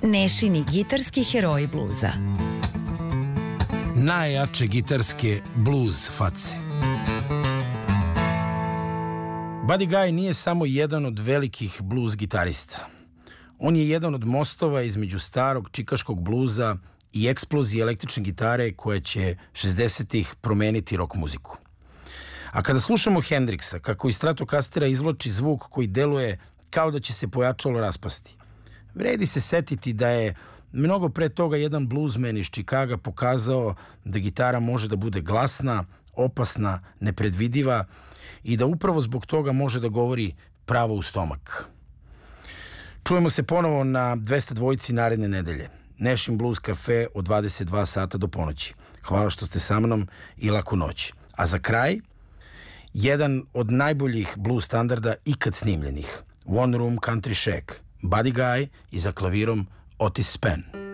Nešini gitarski heroji bluza. Najjače gitarske blues face. Buddy Guy nije samo jedan od velikih blues gitarista. On je jedan od mostova između starog čikaškog bluza i eksplozije električne gitare koja će 60-ih promeniti rock muziku. A kada slušamo Hendrixa, kako iz Stratocastera izvlači zvuk koji deluje kao da će se pojačalo raspasti, vredi se setiti da je mnogo pre toga jedan bluesman iz Čikaga pokazao da gitara može da bude glasna, opasna, nepredvidiva i da upravo zbog toga može da govori pravo u stomak. Čujemo se ponovo na 202 naredne nedelje. Nešin Blues Cafe od 22 sata do ponoći. Hvala što ste sa mnom i laku noć. A za kraj, jedan od najboljih blues standarda ikad snimljenih. One Room Country Shack, Buddy Guy i za klavirom Otis Spann.